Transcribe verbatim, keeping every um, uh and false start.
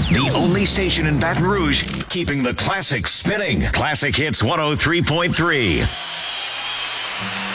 The only station in Baton Rouge keeping the classics spinning. Classic Hits one oh three point three.